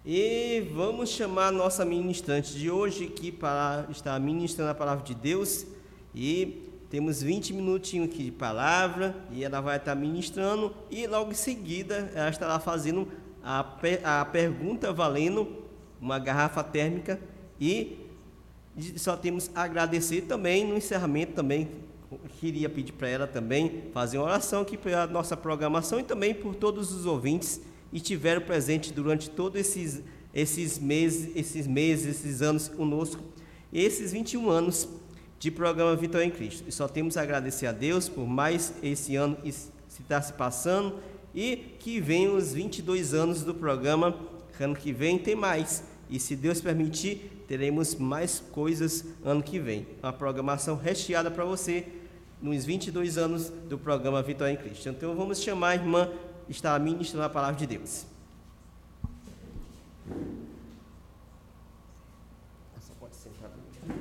E vamos chamar a nossa ministrante de hoje aqui para estar ministrando a palavra de Deus. E temos 20 minutinhos aqui de palavra e ela vai estar ministrando e logo em seguida ela estará fazendo a pergunta valendo uma garrafa térmica. E só temos a agradecer também no encerramento também. Queria pedir para ela também fazer uma oração aqui pela nossa programação e também por todos os ouvintes que tiveram presente durante todos esses meses, esses anos conosco, esses 21 anos de programa Vitória em Cristo. E só temos a agradecer a Deus por mais esse ano que está se passando e que venham os 22 anos do programa. Ano que vem tem mais. E se Deus permitir, teremos mais coisas ano que vem. Uma programação recheada para você nos 22 anos do programa Vitória em Cristo. Então vamos chamar a irmã que está ministrando a palavra de Deus. Você pode sentar.